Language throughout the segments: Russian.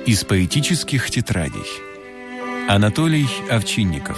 Из поэтических тетрадей. Анатолий Овчинников.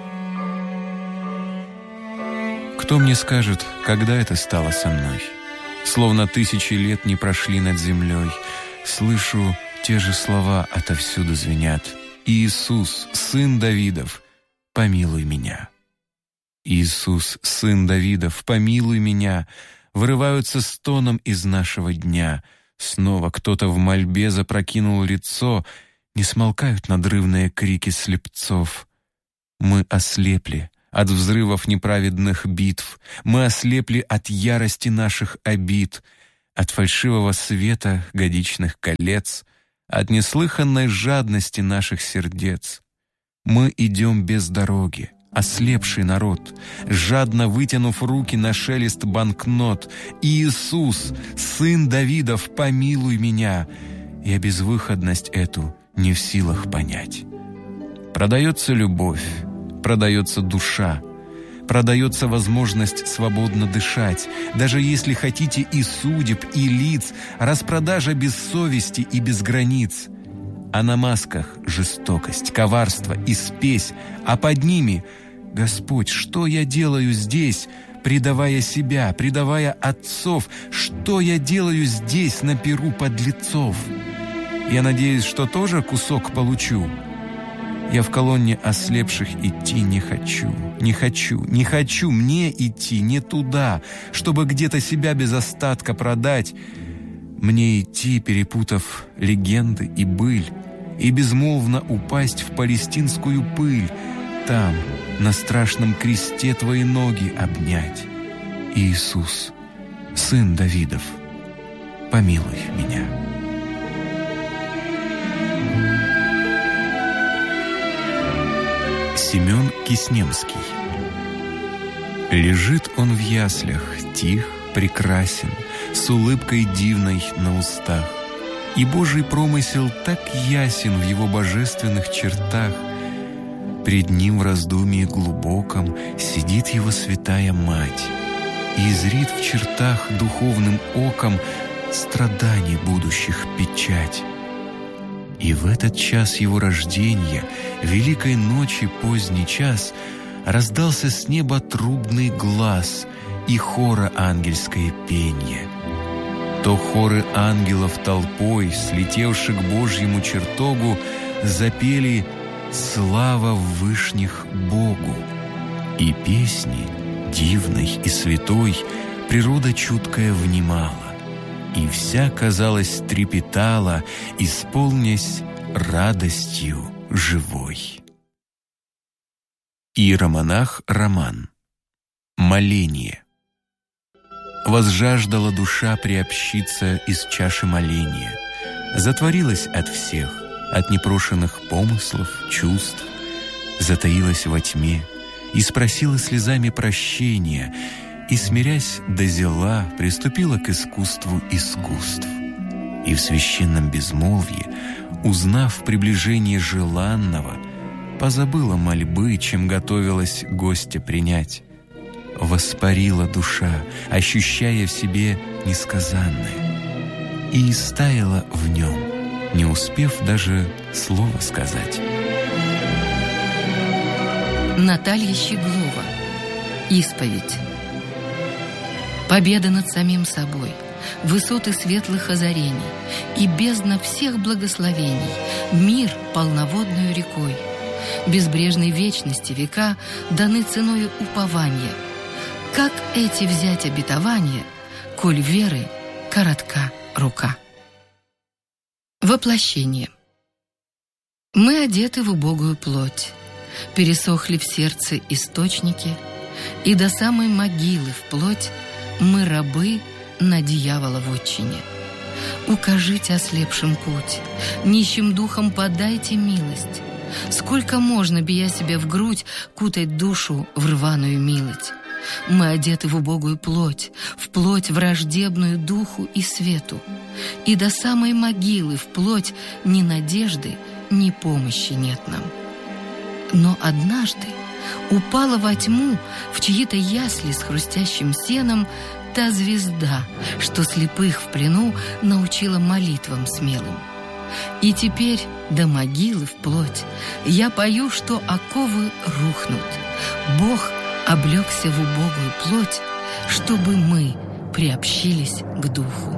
Кто мне скажет, когда это стало со мной? Словно 1000 лет не прошли над землей. Слышу, те же слова отовсюду звенят. Иисус, сын Давидов, помилуй меня. Иисус, сын Давидов, помилуй меня. Вырываются стоном из нашего дня. Снова кто-то в мольбе запрокинул лицо. Не смолкают надрывные крики слепцов. Мы ослепли от взрывов неправедных битв. Мы ослепли от ярости наших обид, от фальшивого света годичных колец, от неслыханной жадности наших сердец. Мы идем без дороги, ослепший народ, жадно вытянув руки на шелест банкнот. Иисус, сын Давидов, помилуй меня. Я безвыходность эту не в силах понять. Продается любовь, продается душа, продается возможность свободно дышать, даже если хотите и судеб, и лиц, распродажа без совести и без границ. А на масках жестокость, коварство и спесь, а под ними «Господь, что я делаю здесь, предавая себя, предавая отцов? Что я делаю здесь, на перу подлецов? Я надеюсь, что тоже кусок получу. Я в колонне ослепших идти не хочу, не хочу, не хочу мне идти не туда, чтобы где-то себя без остатка продать. Мне идти, перепутав легенды и быль, и безмолвно упасть в палестинскую пыль, там, на страшном кресте твои ноги обнять. Иисус, сын Давидов, помилуй меня. Семен Киснемский. Лежит он в яслях, тих, прекрасен, с улыбкой дивной на устах. И Божий промысел так ясен в его божественных чертах. Пред ним в раздумье глубоком сидит его святая мать и зрит в чертах духовным оком страданий будущих печать. И в этот час его рождения, великой ночи поздний час, раздался с неба трубный глас и хора ангельское пенье. То хоры ангелов толпой, слетевши к Божьему чертогу, запели «Слава вышних Богу!» И песни, дивной и святой, природа чуткая внимала, и вся, казалось, трепетала, исполнясь радостью живой. Иеромонах Роман. Моление. Возжаждала душа приобщиться из чаши моления, затворилась от всех, от непрошенных помыслов, чувств, затаилась во тьме и спросила слезами прощения, и, смирясь до зела, приступила к искусству искусств. И в священном безмолвье, узнав приближение желанного, позабыла мольбы, чем готовилась гостя принять. Воспарила душа, ощущая в себе несказанное, и истаяла в нем, не успев даже слова сказать. Наталья Щеглова. Исповедь. Победа над самим собой, высоты светлых озарений и бездна всех благословений, мир полноводную рекой. Безбрежной вечности века даны ценою упования. Как эти взять обетования, коль веры коротка рука? Воплощение. Мы одеты в убогую плоть, пересохли в сердце источники, и до самой могилы вплоть мы рабы на дьявола вотчине. Укажите ослепшим путь, нищим духом подайте милость. Сколько можно, бия себя в грудь, кутать душу в рваную милость? Мы одеты в убогую плоть, в плоть враждебную духу и свету, и до самой могилы вплоть ни надежды, ни помощи нет нам. Но однажды упала во тьму в чьи-то ясли с хрустящим сеном та звезда, что слепых в плену научила молитвам смелым. И теперь до могилы вплоть я пою, что оковы рухнут. Бог облегся в убогую плоть, чтобы мы приобщились к Духу.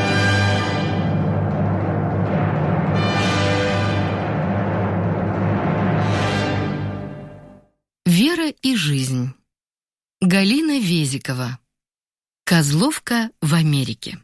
Вера и жизнь. Галина Везикова. Козловка в Америке.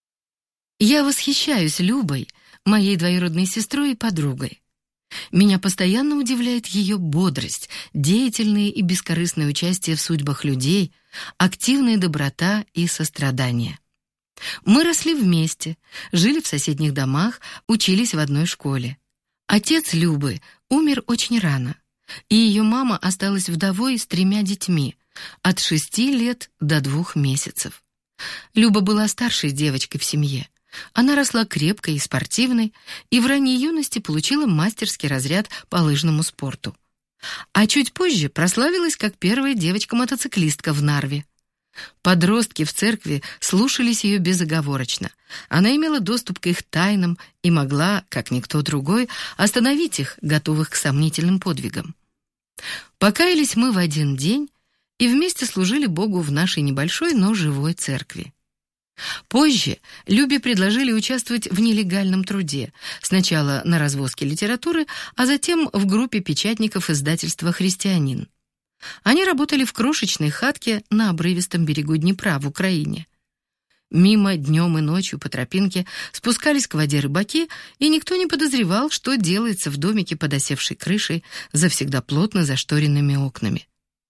Я восхищаюсь Любой, моей двоюродной сестрой и подругой. Меня постоянно удивляет ее бодрость, деятельное и бескорыстное участие в судьбах людей, активная доброта и сострадание. Мы росли вместе, жили в соседних домах, учились в одной школе. Отец Любы умер очень рано, и ее мама осталась вдовой с 3 детьми, от 6 лет до 2 месяцев. Люба была старшей девочкой в семье. Она росла крепкой и спортивной, и в ранней юности получила мастерский разряд по лыжному спорту. А чуть позже прославилась как первая девочка-мотоциклистка в Нарве. Подростки в церкви слушались ее безоговорочно. Она имела доступ к их тайнам и могла, как никто другой, остановить их, готовых к сомнительным подвигам. Покаялись мы в один день и вместе служили Богу в нашей небольшой, но живой церкви. Позже Любе предложили участвовать в нелегальном труде, сначала на развозке литературы, а затем в группе печатников издательства «Христианин». Они работали в крошечной хатке на обрывистом берегу Днепра в Украине. Мимо днем и ночью по тропинке спускались к воде рыбаки, и никто не подозревал, что делается в домике под осевшей крышей, завсегда плотно зашторенными окнами.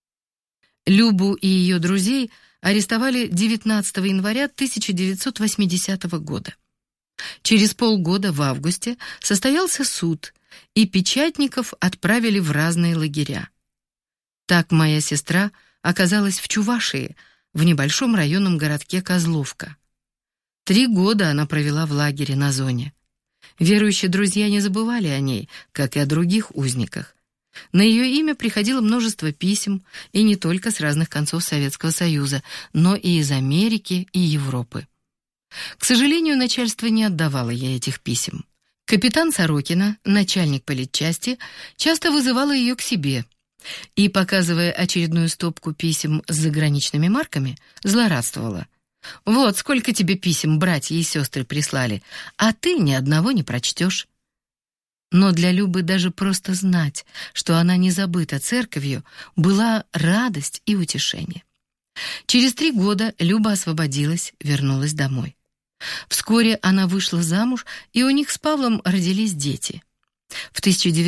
Любу и ее друзей арестовали 19 января 1980 года. Через полгода, в августе, состоялся суд, и печатников отправили в разные лагеря. Так моя сестра оказалась в Чувашии, в небольшом районном городке Козловка. 3 года она провела в лагере на зоне. Верующие друзья не забывали о ней, как и о других узниках. На ее имя приходило множество писем, и не только с разных концов Советского Союза, но и из Америки и Европы. К сожалению, начальство не отдавало ей этих писем. Капитан Сорокина, начальник политчасти, часто вызывала ее к себе и, показывая очередную стопку писем с заграничными марками, злорадствовала. «Вот сколько тебе писем братья и сестры прислали, а ты ни одного не прочтешь». Но для Любы даже просто знать, что она не забыта церковью, была радость и утешение. Через 3 года Люба освободилась, вернулась домой. Вскоре она вышла замуж, и у них с Павлом родились дети. В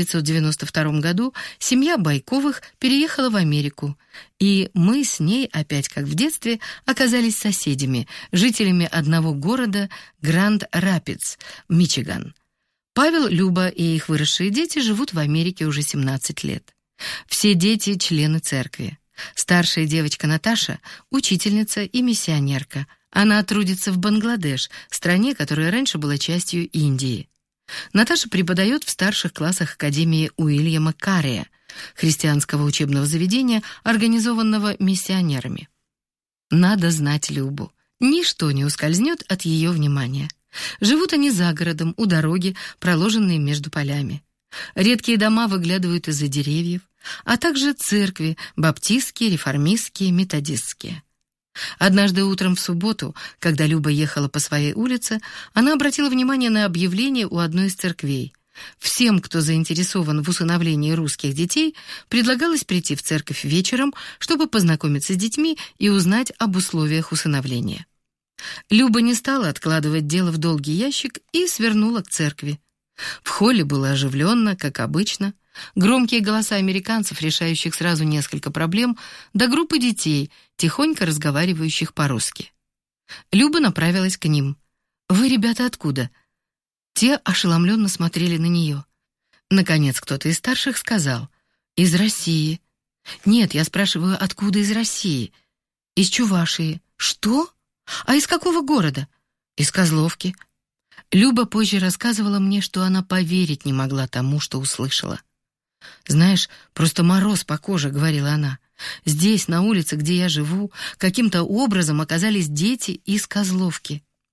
1992 году семья Байковых переехала в Америку, и мы с ней, опять как в детстве, оказались соседями, жителями одного города Гранд-Рапидс, Мичиган. Павел, Люба и их выросшие дети живут в Америке уже 17 лет. Все дети — члены церкви. Старшая девочка Наташа — учительница и миссионерка. Она трудится в Бангладеш, стране, которая раньше была частью Индии. Наташа преподает в старших классах Академии Уильяма Кария, христианского учебного заведения, организованного миссионерами. Надо знать Любу. Ничто не ускользнет от ее внимания. Живут они за городом, у дороги, проложенной между полями. Редкие дома выглядывают из-за деревьев, а также церкви — баптистские, реформистские, методистские. Однажды утром в субботу, когда Люба ехала по своей улице, она обратила внимание на объявление у одной из церквей. Всем, кто заинтересован в усыновлении русских детей, предлагалось прийти в церковь вечером, чтобы познакомиться с детьми и узнать об условиях усыновления. Люба не стала откладывать дело в долгий ящик и свернула к церкви. В холле было оживленно, как обычно. Громкие голоса американцев, решающих сразу несколько проблем, до группы детей, тихонько разговаривающих по-русски. Люба направилась к ним. «Вы, ребята, откуда?» Те ошеломленно смотрели на нее. Наконец кто-то из старших сказал: «Из России». «Нет, я спрашиваю, откуда из России?» «Из Чувашии». «Что? А из какого города?» «Из Козловки». Люба позже рассказывала мне, что она поверить не могла тому, что услышала. «Знаешь, просто мороз по коже», — говорила она. «Здесь, на улице, где я живу, каким-то образом оказались дети из Козловки».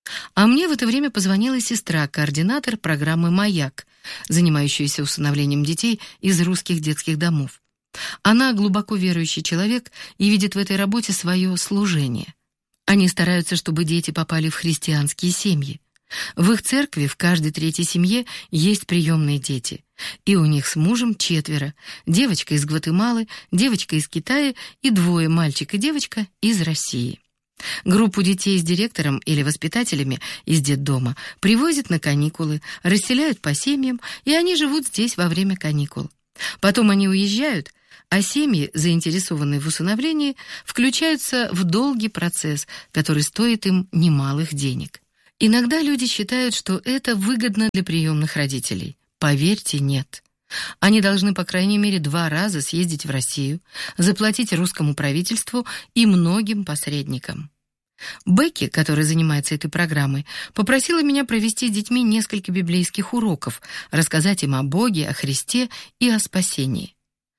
А мне в это время позвонила сестра, координатор программы «Маяк», занимающаяся усыновлением детей из русских детских домов. Она глубоко верующий человек и видит в этой работе свое служение. Они стараются, чтобы дети попали в христианские семьи. В их церкви в каждой третьей семье есть приемные дети. И у них с мужем 4. Девочка из Гватемалы, девочка из Китая и 2, мальчик и девочка, из России. Группу детей с директором или воспитателями из детдома привозят на каникулы, расселяют по семьям, и они живут здесь во время каникул. Потом они уезжают, а семьи, заинтересованные в усыновлении, включаются в долгий процесс, который стоит им немалых денег. Иногда люди считают, что это выгодно для приемных родителей. Поверьте, нет. Они должны, по крайней мере, 2 раза съездить в Россию, заплатить русскому правительству и многим посредникам. Бекки, которая занимается этой программой, попросила меня провести с детьми несколько библейских уроков, рассказать им о Боге, о Христе и о спасении.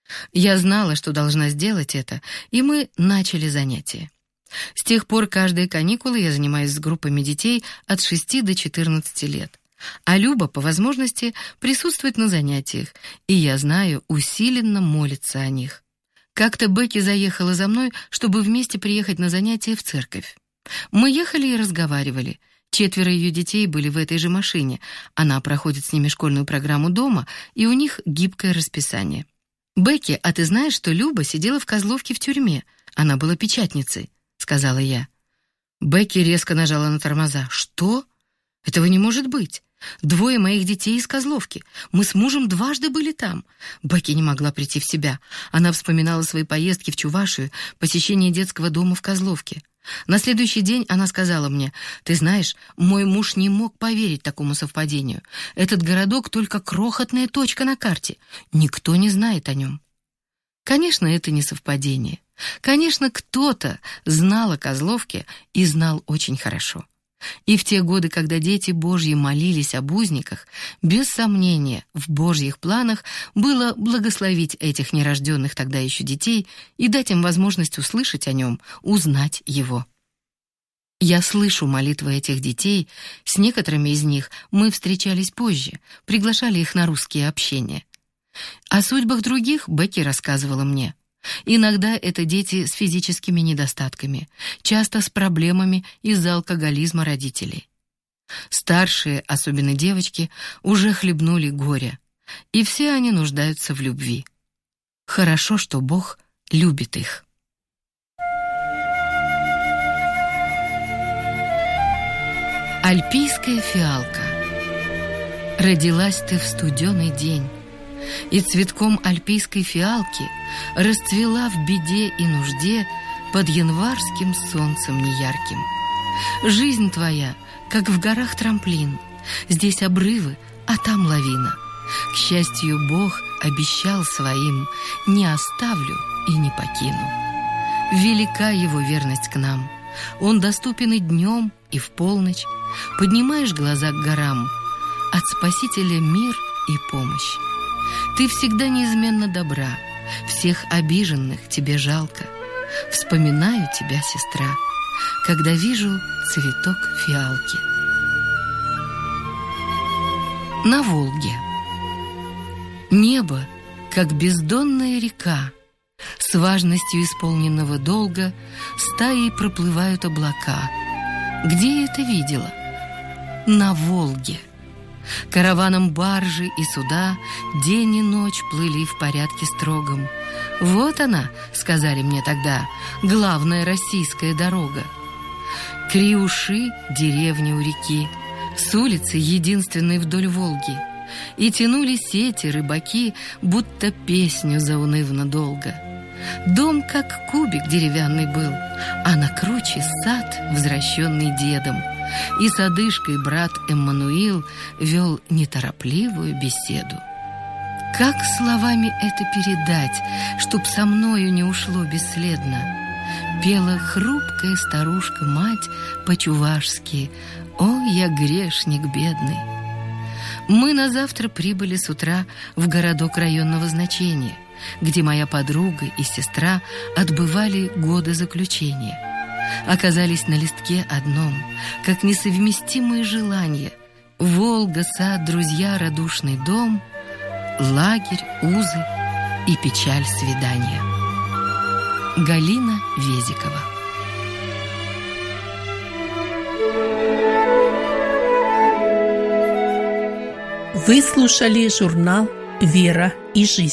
Я знала, что должна сделать это, и мы начали занятия. С тех пор каждые каникулы я занимаюсь с группами детей от 6 до 14 лет. А Люба, по возможности, присутствует на занятиях, и, я знаю, усиленно молится о них. Как-то Бекки заехала за мной, чтобы вместе приехать на занятия в церковь. Мы ехали и разговаривали. 4 ее детей были в этой же машине. Она проходит с ними школьную программу дома, и у них гибкое расписание. «Бекки, а ты знаешь, что Люба сидела в Козловке в тюрьме? Она была печатницей», — сказала я. Бекки резко нажала на тормоза. «Что? Этого не может быть. 2 моих детей из Козловки. Мы с мужем 2 были там». Бекки не могла прийти в себя. Она вспоминала свои поездки в Чувашию, посещение детского дома в Козловке. На следующий день она сказала мне: «Ты знаешь, мой муж не мог поверить такому совпадению. Этот городок только крохотная точка на карте. Никто не знает о нем». Конечно, это не совпадение. Конечно, кто-то знал о Козловке и знал очень хорошо. И в те годы, когда дети Божьи молились об узниках, без сомнения, в Божьих планах было благословить этих нерожденных тогда еще детей и дать им возможность услышать о нем, узнать его. Я слышу молитвы этих детей, с некоторыми из них мы встречались позже, приглашали их на русские общения. О судьбах других Бекки рассказывала мне. Иногда это дети с физическими недостатками, часто с проблемами из-за алкоголизма родителей. Старшие, особенно девочки, уже хлебнули горя, и все они нуждаются в любви. Хорошо, что Бог любит их. Альпийская фиалка. Родилась ты в студеный день, и цветком альпийской фиалки расцвела в беде и нужде под январским солнцем неярким. Жизнь твоя, как в горах трамплин, здесь обрывы, а там лавина. К счастью, Бог обещал своим: не оставлю и не покину. Велика его верность к нам, он доступен и днем, и в полночь. Поднимаешь глаза к горам, от Спасителя мир и помощь. Ты всегда неизменно добра, всех обиженных тебе жалко. Вспоминаю тебя, сестра, когда вижу цветок фиалки. На Волге. Небо, как бездонная река, с важностью исполненного долга стаей проплывают облака. Где я это видела? На Волге. Караваном баржи и суда день и ночь плыли в порядке строгом. Вот она, сказали мне тогда, главная российская дорога. Криуши — деревня у реки, с улицы единственной вдоль Волги, и тянули сети рыбаки, будто песню заунывно долго. Дом как кубик деревянный был, а на круче сад, возвращенный дедом, и с одышкой брат Эммануил вел неторопливую беседу. Как словами это передать, чтоб со мною не ушло бесследно? Пела хрупкая старушка-мать по-чувашски: «О, я грешник бедный». Мы на завтра прибыли с утра в городок районного значения, где моя подруга и сестра отбывали годы заключения. оказались на листке одном, как несовместимые желания. Волга, сад, друзья, радушный дом, лагерь, узы и печаль свидания. Галина Везикова. Вы слушали журнал «Вера и жизнь».